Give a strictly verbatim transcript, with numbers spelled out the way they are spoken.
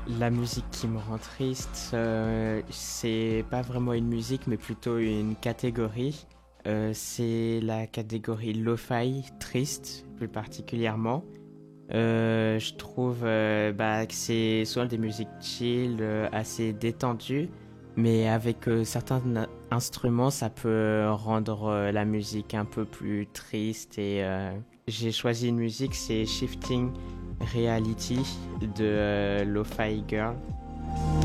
La musique qui me rend triste, euh, c'est pas vraiment une musique, mais plutôt une catégorie. Euh, c'est la catégorie lo-fi, triste plus particulièrement. Euh, je trouve euh, bah, que c'est souvent des musiques chill, euh, assez détendues, mais avec euh, certains na- instruments, ça peut rendre euh, la musique un peu plus triste. Et euh, j'ai choisi une musique, c'est Shifting Reality de euh, Lo-Fi Girl.